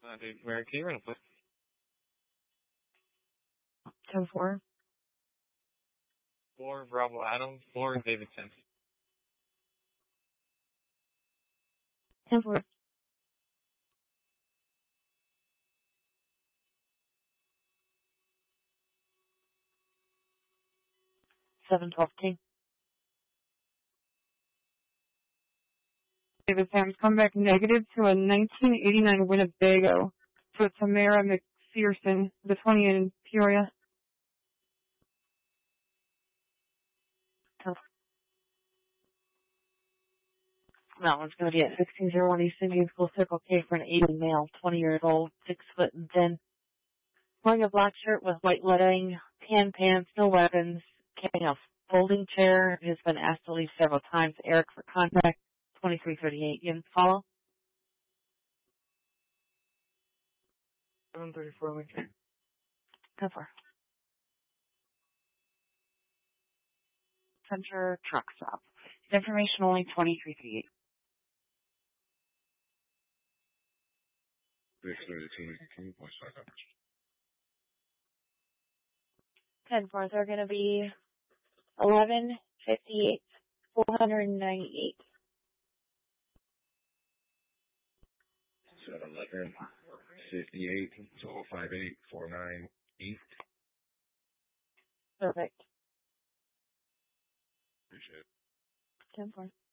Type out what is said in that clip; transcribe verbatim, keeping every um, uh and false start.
Uh, Dave, where can you run, please? ten four. Four Bravo Adams, four Davidson. ten four. seven twelve King. David Sam's come back negative to a nineteen eighty-nine Winnebago for Tamara McPherson, the twenty in Peoria. That one's going to be at sixteen oh one East Indian School Circle K for an eighty male, twenty years old, six foot and thin. Wearing a black shirt with white lettering, tan pants, no weapons, carrying a folding chair. Has been asked to leave several times. Eric for contact, twenty-three thirty-eight. You can follow? seven thirty-four Lincoln. ten four. Center truck stop. Information only twenty-three thirty-eight. ten four, they're going to be eleven fifty-eight, four ninety-eight. eleven fifty-eight, so five eight four nine eight. Perfect. Appreciate it. ten four.